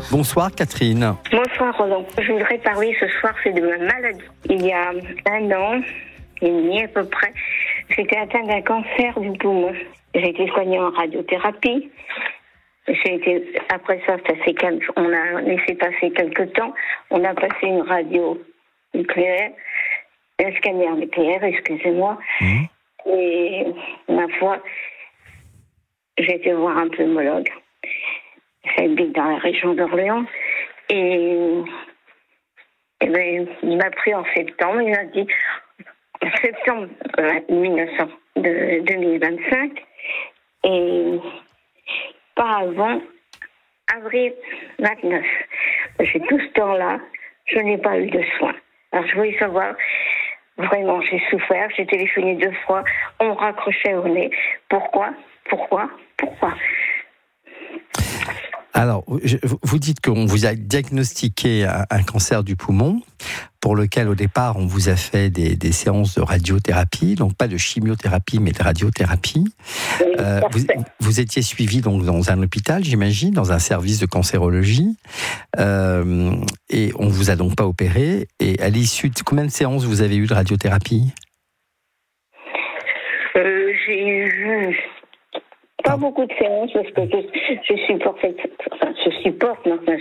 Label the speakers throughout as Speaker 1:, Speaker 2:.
Speaker 1: Bonsoir Catherine.
Speaker 2: Bonsoir Roland. Je voudrais parler ce soir, c'est de ma maladie. Il y a 1 an et demi à peu près, j'étais atteinte d'un cancer du poumon. J'ai été soignée en radiothérapie. Après ça s'est calme. On a laissé passer quelques temps. On a passé une radio nucléaire, un scanner nucléaire, excusez-moi. Et ma foi, j'ai été voir un pneumologue. J'habite dans la région d'Orléans. Et il m'a pris en septembre. Il m'a dit, en septembre 2025. Et pas avant avril 29. J'ai tout ce temps-là, je n'ai pas eu de soins. Alors je voulais savoir, vraiment, j'ai souffert, j'ai téléphoné 2 fois, on me raccrochait au nez. Pourquoi ?
Speaker 1: Alors, vous dites qu'on vous a diagnostiqué un cancer du poumon, pour lequel au départ on vous a fait des séances de radiothérapie, donc pas de chimiothérapie mais de radiothérapie. Vous étiez suivi donc dans un hôpital, j'imagine, dans un service de cancérologie, et on vous a donc pas opéré. Et à l'issue de combien de séances vous avez eu de radiothérapie ?
Speaker 2: J'ai eu pas beaucoup de séances parce que je supporte maintenant.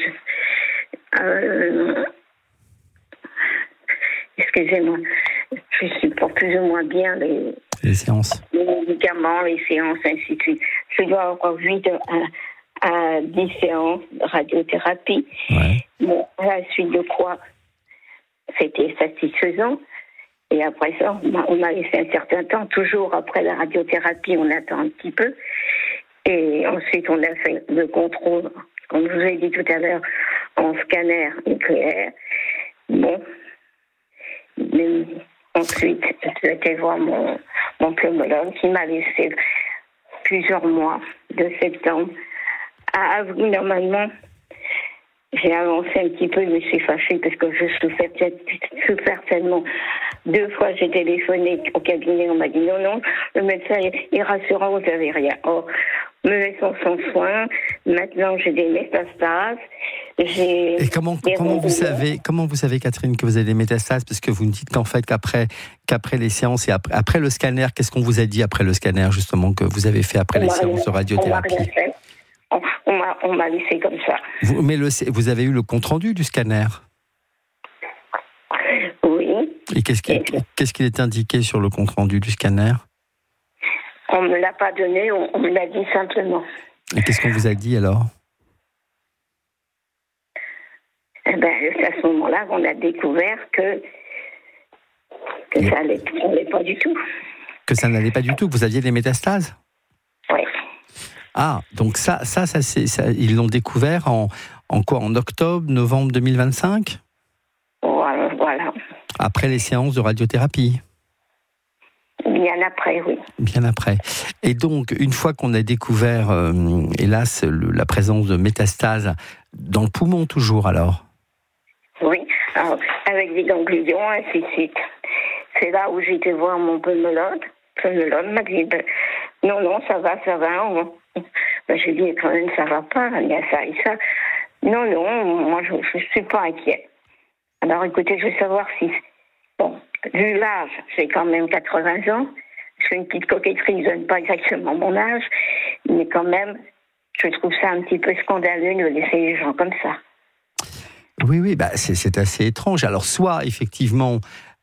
Speaker 2: Excusez-moi, je supporte plus ou moins bien les séances, les médicaments, les séances, ainsi de suite. Je dois avoir 8 à 10 séances de radiothérapie. Ouais. Bon, à la suite de quoi c'était satisfaisant. Et après ça, on m'a laissé un certain temps. Toujours après la radiothérapie, on attend un petit peu. Et ensuite, on a fait le contrôle, comme je vous ai dit tout à l'heure, en scanner nucléaire. Bon. Mais ensuite, j'ai été voir mon pneumologue qui m'a laissé plusieurs mois, de septembre à avril normalement. J'ai avancé un petit peu, mais je suis fâchée parce que je souffert tellement. 2 fois, j'ai téléphoné au cabinet, on m'a dit non, le médecin est rassurant, vous n'avez rien. Oh, me laissant sans soin, maintenant j'ai des métastases. Et
Speaker 1: comment vous savez, Catherine, que vous avez des métastases ? Parce que vous me dites qu'en fait, qu'après les séances et après le scanner, qu'est-ce qu'on vous a dit après le scanner, justement, que vous avez fait après les séances de radiothérapie ?
Speaker 2: On m'a laissé comme ça.
Speaker 1: Mais vous avez eu le compte-rendu du scanner ?
Speaker 2: Oui.
Speaker 1: Et qu'est-ce qu'il est indiqué sur le compte-rendu du scanner ?
Speaker 2: On ne me l'a pas donné, on me l'a dit simplement.
Speaker 1: Et qu'est-ce qu'on vous a dit alors ?
Speaker 2: C'est à ce moment-là qu'on a découvert que ça n'allait pas du tout.
Speaker 1: Que ça n'allait pas du tout, que vous aviez des métastases ?
Speaker 2: Oui.
Speaker 1: Ah, donc ça, ils l'ont découvert en quoi ? En octobre, novembre 2025 ?
Speaker 2: Voilà.
Speaker 1: Après les séances de radiothérapie ?
Speaker 2: Bien après, oui.
Speaker 1: Bien après. Et donc, une fois qu'on a découvert, hélas, la présence de métastases dans le poumon toujours, alors ? Oui,
Speaker 2: alors, avec des ganglions, ainsi de suite. C'est là où j'ai été voir mon pneumologue. Le pneumologue m'a dit, non, ça va. J'ai dit, quand même, ça va pas, il y a ça et ça. Non, moi, je ne suis pas inquiet. Alors, écoutez, je veux savoir si... Bon, vu l'âge, j'ai quand même 80 ans. Je fais une petite coquetterie, je ne donne pas exactement mon âge. Mais quand même, je trouve ça un petit peu scandaleux de laisser les gens comme ça.
Speaker 1: Oui, c'est assez étrange. Alors, soit, effectivement...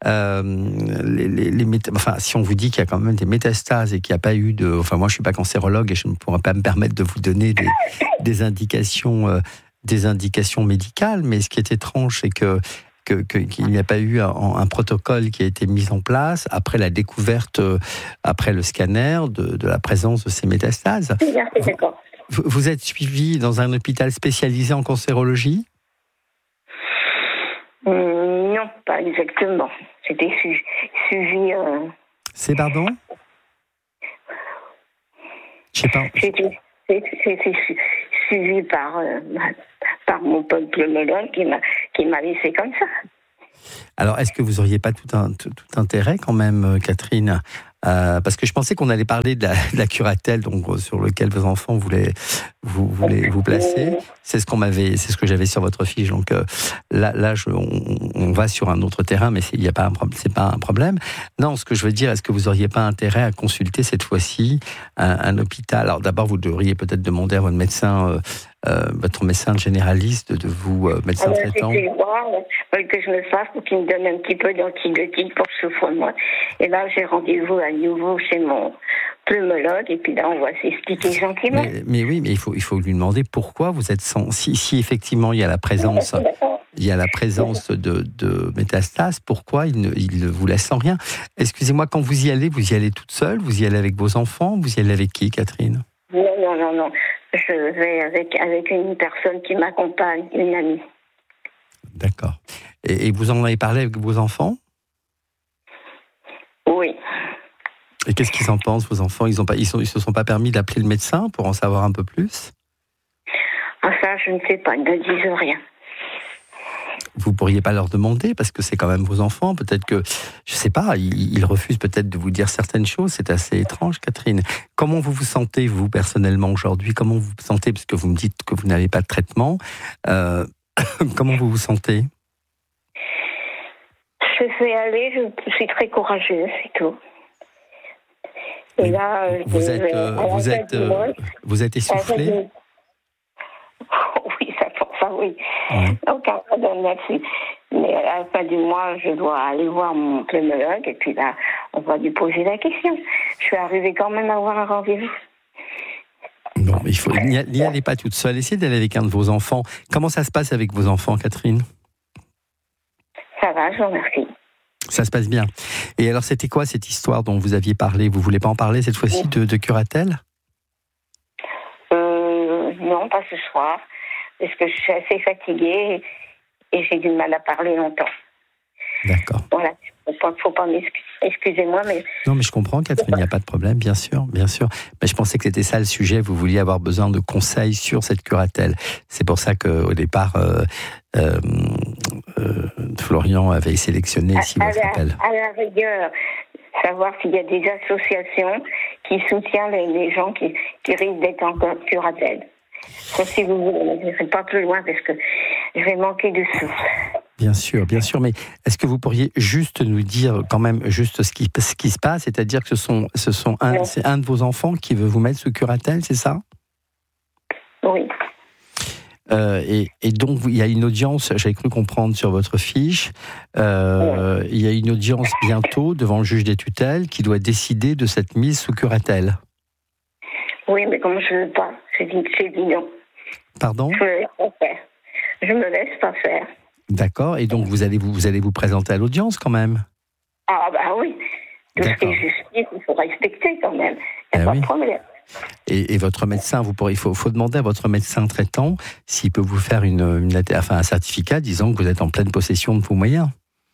Speaker 1: si on vous dit qu'il y a quand même des métastases et qu'il n'y a pas eu de... Enfin, moi, je ne suis pas cancérologue et je ne pourrais pas me permettre de vous donner des indications médicales, mais ce qui est étrange, c'est qu'il n'y a pas eu un protocole qui a été mis en place après la découverte, après le scanner, de la présence de ces métastases.
Speaker 2: D'accord.
Speaker 1: Vous êtes suivi dans un hôpital spécialisé en cancérologie ?
Speaker 2: Non, pas exactement. C'était suivi...
Speaker 1: C'est pardon ? Je sais pas.
Speaker 2: C'était suivi par mon pneumologue qui m'a laissé comme ça.
Speaker 1: Alors, est-ce que vous n'auriez pas tout intérêt quand même, Catherine, parce que je pensais qu'on allait parler de la curatelle, donc sur lequel vos enfants voulaient vous placer. C'est ce que j'avais sur votre fiche. Donc là, on va sur un autre terrain, mais c'est pas un problème. Non, ce que je veux dire, est-ce que vous auriez pas intérêt à consulter cette fois-ci un hôpital? Alors d'abord, vous devriez peut-être demander à votre médecin généraliste de vous médecin traitant.
Speaker 2: Que je me fasse pour qu'il me donne un petit peu d'antibiotiques pour ce souffre-moi. Et là, j'ai rendez-vous à nouveau chez mon pneumologue, et puis là, on va s'expliquer gentiment.
Speaker 1: Mais oui, mais il faut lui demander pourquoi vous êtes si effectivement il y a la présence de métastases, pourquoi il ne vous laisse sans rien? Excusez-moi, quand vous y allez toute seule? Vous y allez avec vos enfants? Vous y allez avec qui, Catherine?
Speaker 2: Non. Je vais avec une personne qui m'accompagne, une amie.
Speaker 1: D'accord. Et vous en avez parlé avec vos enfants?
Speaker 2: Oui.
Speaker 1: Et qu'est-ce qu'ils en pensent, vos enfants? Ils se sont pas permis d'appeler le médecin pour en savoir un peu plus?
Speaker 2: Ça, je ne sais pas. Ils ne disent rien.
Speaker 1: Vous pourriez pas leur demander, parce que c'est quand même vos enfants. Peut-être que, je sais pas, ils refusent peut-être de vous dire certaines choses. C'est assez étrange, Catherine. Comment vous vous sentez, vous, personnellement, aujourd'hui? Comment vous vous sentez, parce que vous me dites que vous n'avez pas de traitement. Comment vous vous sentez?
Speaker 2: Je vais aller, je suis très courageuse, c'est tout. Et là,
Speaker 1: vous êtes essoufflée?
Speaker 2: Oui, ça oui. Donc, merci. Mais à la fin du mois, je dois aller voir mon pneumologue, et puis là, on va lui poser la question. Je suis arrivée quand même à avoir un rendez-vous.
Speaker 1: Bon, n'y allez pas toute seule. Essayez d'aller avec un de vos enfants. Comment ça se passe avec vos enfants, Catherine?
Speaker 2: Ça va, je vous remercie.
Speaker 1: Ça se passe bien. Et alors, c'était quoi cette histoire dont vous aviez parlé? Vous voulez pas en parler cette fois-ci de curatelle?
Speaker 2: Non, pas ce soir, parce que je suis assez fatiguée et j'ai du mal à parler longtemps.
Speaker 1: D'accord.
Speaker 2: Voilà, faut pas m'excuser. Excusez-moi, mais...
Speaker 1: Non, mais je comprends, Catherine, il n'y a pas de problème, bien sûr. Mais je pensais que c'était ça le sujet, vous vouliez avoir besoin de conseils sur cette curatelle. C'est pour ça qu'au départ, Florian avait sélectionné ici votre appel.
Speaker 2: À la rigueur, savoir s'il y a des associations qui soutiennent les gens qui risquent d'être en curatelle. Ça, si vous voulez, je ne serai pas plus loin parce que je vais manquer de souffle.
Speaker 1: Bien sûr, mais est-ce que vous pourriez juste nous dire quand même juste ce qui se passe, c'est-à-dire que c'est un de vos enfants qui veut vous mettre sous curatelle, c'est ça?
Speaker 2: Oui.
Speaker 1: Et donc il y a une audience, j'avais cru comprendre sur votre fiche, il y a une audience bientôt devant le juge des tutelles qui doit décider de cette mise sous curatelle.
Speaker 2: Oui, mais comme je ne veux pas, c'est dit non.
Speaker 1: Pardon?
Speaker 2: Je me laisse pas faire.
Speaker 1: D'accord, et donc vous allez vous présenter à l'audience quand même?
Speaker 2: Ah bah oui, tout ce qui est justice, il faut respecter quand même, il n'y a pas de problème.
Speaker 1: Et votre médecin, il faut demander à votre médecin traitant s'il peut vous faire un certificat disant que vous êtes en pleine possession de vos moyens.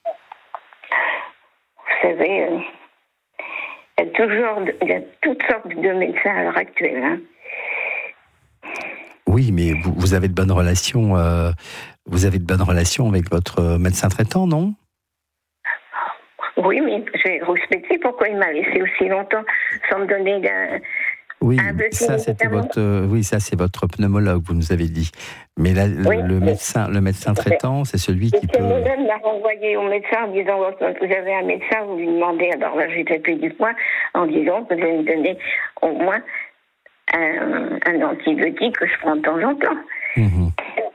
Speaker 2: Vous savez, il y a toutes sortes de médecins à l'heure actuelle. Hein.
Speaker 1: Oui, mais vous avez de bonnes relations. Vous avez de bonnes relations avec votre médecin traitant, non?
Speaker 2: Oui, mais j'ai respecté pourquoi il m'a laissé aussi longtemps sans me donner
Speaker 1: Oui, ça c'est votre pneumologue, vous nous avez dit. Mais là, le médecin traitant, c'est celui qui peut...
Speaker 2: Le pneumologue m'a renvoyé au médecin en disant vous avez un médecin, vous lui demandez. Alors là, j'ai tapé du poing en disant que vous allez me donner au moins un antibiotique que je prends de temps en temps.
Speaker 1: Mmh.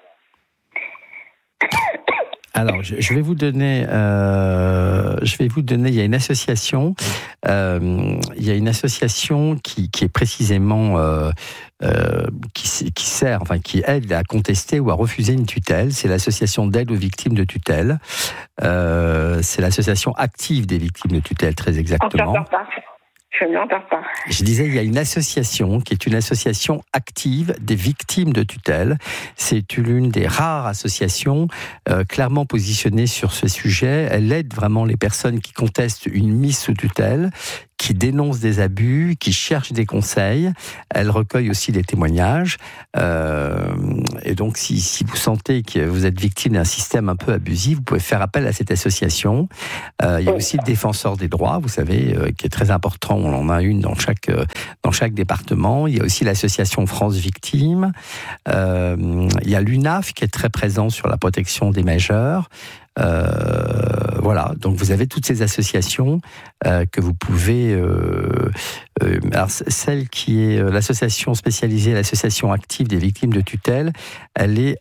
Speaker 1: Alors, je vais vous donner. Il y a une association. Il y a une association qui est précisément qui aide à contester ou à refuser une tutelle. C'est l'association d'aide aux victimes de tutelle. C'est l'association active des victimes de tutelle, très exactement.
Speaker 2: Je n'entends pas.
Speaker 1: Je disais, il y a une association qui est une association active des victimes de tutelle. C'est l'une des rares associations clairement positionnées sur ce sujet. Elle aide vraiment les personnes qui contestent une mise sous tutelle, qui dénoncent des abus, qui cherchent des conseils. Elle recueille aussi des témoignages. Et donc, si vous sentez que vous êtes victime d'un système un peu abusif, vous pouvez faire appel à cette association. Il y a aussi le défenseur des droits, vous savez, qui est très important. On en a une dans chaque département. Il y a aussi l'association France Victimes. Il y a l'UNAF qui est très présent sur la protection des majeurs. Voilà, donc vous avez toutes ces associations que vous pouvez. Alors celle qui est l'association spécialisée, l'association active des victimes de tutelle, elle est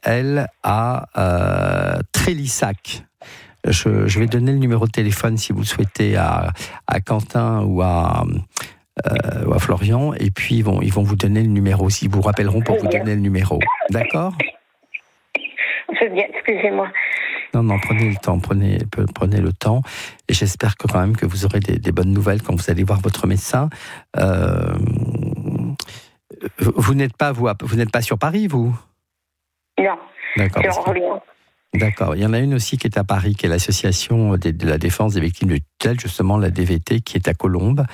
Speaker 1: à Trélissac. Je vais donner le numéro de téléphone si vous le souhaitez à Quentin ou à Florian, et puis ils vont vous donner le numéro. Ils vous rappelleront pour vous donner le numéro. D'accord ?
Speaker 2: Je viens, excusez-moi.
Speaker 1: Non, prenez le temps, prenez le temps. Et j'espère que quand même que vous aurez des bonnes nouvelles quand vous allez voir votre médecin. Vous n'êtes pas sur Paris, vous ?
Speaker 2: Non.
Speaker 1: D'accord. D'accord. Il y en a une aussi qui est à Paris, qui est l'association de la défense des victimes de tutelle, justement la DVT, qui est à Colombes.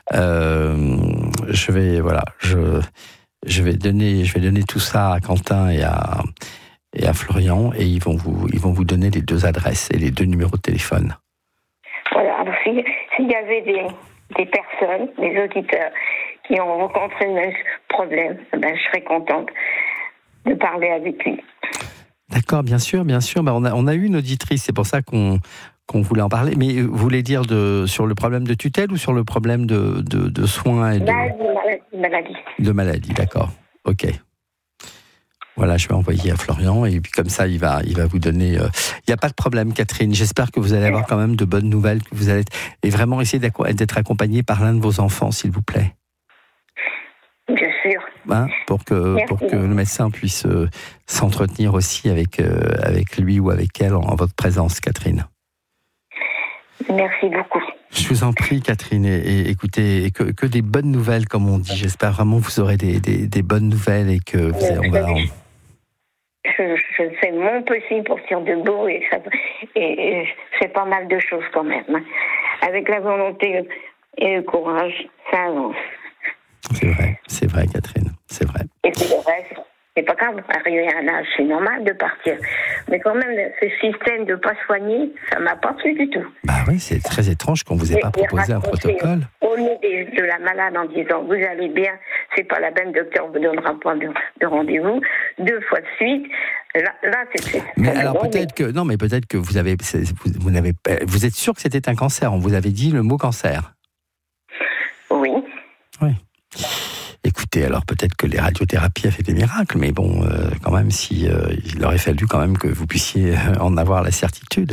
Speaker 1: Je vais donner tout ça à Quentin et à Florian, et ils vont vous donner les 2 adresses et les 2 numéros de téléphone.
Speaker 2: Voilà, alors s'il y avait des personnes, des auditeurs qui ont rencontré le même problème, je serais contente de parler avec lui.
Speaker 1: D'accord, bien sûr. On a eu une auditrice, c'est pour ça qu'on voulait en parler. Mais vous voulez dire sur le problème de tutelle ou sur le problème de soins et
Speaker 2: maladie.
Speaker 1: De maladie, d'accord. Ok. Voilà, je vais envoyer à Florian, et puis comme ça, il va vous donner... Il n'y a pas de problème, Catherine. J'espère que vous allez avoir quand même de bonnes nouvelles, que vous allez et vraiment essayer d'être accompagnée par l'un de vos enfants, s'il vous plaît.
Speaker 2: Bien sûr.
Speaker 1: Pour que le médecin puisse s'entretenir aussi avec lui ou avec elle en votre présence, Catherine.
Speaker 2: Merci beaucoup.
Speaker 1: Je vous en prie, Catherine, et écoutez, que des bonnes nouvelles, comme on dit. J'espère vraiment que vous aurez des bonnes nouvelles et que
Speaker 2: Je fais mon possible pour faire de beau, et c'est pas mal de choses quand même. Avec la volonté et le courage, ça avance.
Speaker 1: C'est vrai, Catherine, c'est vrai.
Speaker 2: Et puis le reste, c'est pas grave, arrivé à un âge, c'est normal de partir. Mais quand même, ce système de pas soigner, ça m'a pas plu du tout.
Speaker 1: Bah oui, c'est très étrange qu'on vous ait pas proposé un protocole.
Speaker 2: Au lieu de la malade en disant vous allez bien, c'est pas la peine, docteur vous donnera pas de rendez-vous 2 fois de suite. Là, c'est.
Speaker 1: Mais alors peut-être que vous êtes sûr que c'était un cancer. On vous avait dit le mot cancer.
Speaker 2: Oui.
Speaker 1: Oui. Écoutez, alors peut-être que les radiothérapies a fait des miracles, mais bon, quand même, il aurait fallu quand même que vous puissiez en avoir la certitude.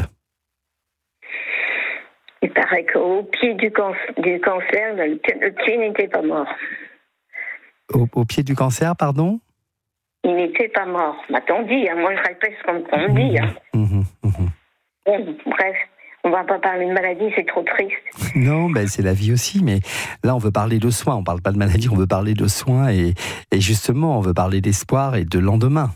Speaker 2: Il paraît qu'au pied du cancer, le pied n'était pas mort.
Speaker 1: Au pied du cancer, pardon ?
Speaker 2: Il n'était pas mort, m'a-t-on dit. Moi, je répète ce qu'on me dit. Bon, bref. On ne va pas parler de maladie, c'est trop triste.
Speaker 1: Non, c'est la vie aussi, mais là, on veut parler de soins. On ne parle pas de maladie, on veut parler de soins. Et justement, on veut parler d'espoir et de lendemain.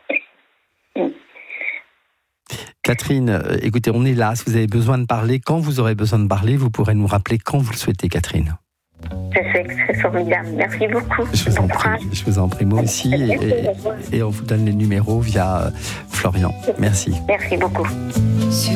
Speaker 1: Catherine, écoutez, on est là. Si vous avez besoin de parler, quand vous aurez besoin de parler, vous pourrez nous rappeler quand vous le souhaitez, Catherine.
Speaker 2: C'est formidable. Merci beaucoup.
Speaker 1: Je vous en prie, moi aussi. Et on vous donne les numéros via Florian. Merci.
Speaker 2: Merci beaucoup.